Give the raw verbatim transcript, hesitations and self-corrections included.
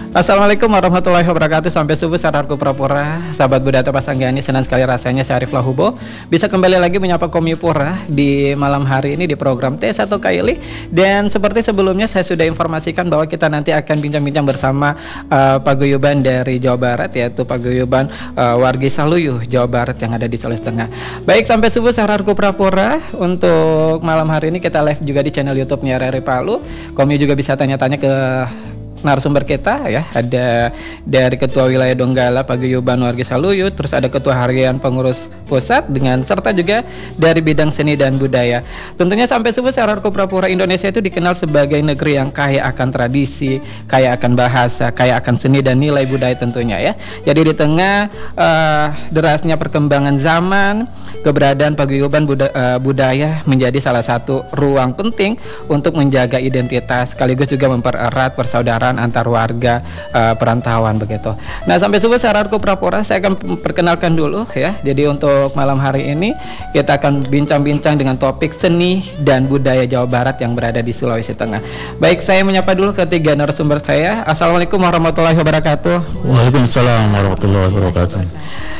Assalamualaikum warahmatullahi wabarakatuh. Sampai subuh saudaraku Pura-Pura, sahabat budaya Pasanggani, senang sekali rasanya Syarif Lahubo bisa kembali lagi menyapa Komi Pura di malam hari ini di program T satu Kaili. Dan seperti sebelumnya saya sudah informasikan bahwa kita nanti akan bincang-bincang bersama uh, paguyuban dari Jawa Barat, yaitu paguyuban uh, Wargi Saluyu Jawa Barat yang ada di Sulawesi Tengah. Baik, sampai subuh saudaraku Pura-Pura, untuk malam hari ini kita live juga di channel YouTube-nya R R I Palu. Komi juga bisa tanya-tanya ke narasumber kita ya, ada dari Ketua Wilayah Donggala Paguyuban Wargi Saluyu, terus ada Ketua Harian Pengurus Pusat, dengan serta juga dari bidang seni dan budaya. Tentunya sampai subuh saudaraku Pura-Pura, Indonesia itu dikenal sebagai negeri yang kaya akan tradisi, kaya akan bahasa, kaya akan seni dan nilai budaya tentunya ya. Jadi di tengah uh, derasnya perkembangan zaman, keberadaan paguyuban buda, uh, budaya menjadi salah satu ruang penting untuk menjaga identitas sekaligus juga mempererat persaudaraan antar warga uh, perantauan begitu. Nah, sampai subuh saudaraku Pura-Pura, saya akan perkenalkan dulu ya. Jadi untuk malam hari ini kita akan bincang-bincang dengan topik seni dan budaya Jawa Barat yang berada di Sulawesi Tengah. Baik, saya menyapa dulu ketiga narasumber saya. Assalamualaikum warahmatullahi wabarakatuh. Waalaikumsalam warahmatullahi wabarakatuh.